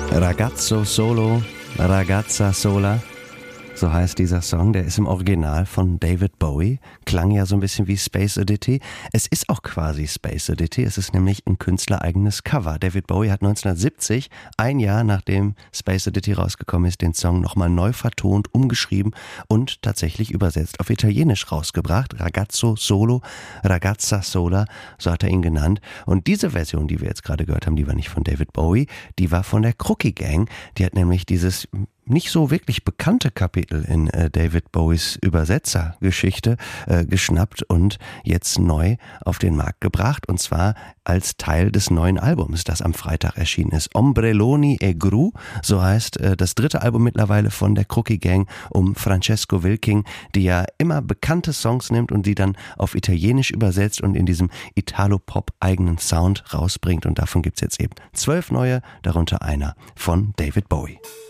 Ragazzo solo, ragazza sola. So heißt dieser Song, der ist im Original von David Bowie, klang ja so ein bisschen wie Space Oddity. Es ist auch quasi Space Oddity, es ist nämlich ein künstlereigenes Cover. David Bowie hat 1970, ein Jahr nachdem Space Oddity rausgekommen ist, den Song nochmal neu vertont, umgeschrieben und tatsächlich übersetzt auf Italienisch rausgebracht. Ragazzo solo, ragazza sola, so hat er ihn genannt. Und diese Version, die wir jetzt gerade gehört haben, die war nicht von David Bowie, die war von der Crookie Gang. Die hat nämlich dieses nicht so wirklich bekannte Kapitel in David Bowies Übersetzergeschichte geschnappt und jetzt neu auf den Markt gebracht, und zwar als Teil des neuen Albums, das am Freitag erschienen ist. Ombrelloni e Gru, so heißt das dritte Album mittlerweile von der Crookie Gang um Francesco Wilking, die ja immer bekannte Songs nimmt und die dann auf Italienisch übersetzt und in diesem Italo-Pop-eigenen Sound rausbringt, und davon gibt's jetzt eben 12 neue, darunter einer von David Bowie.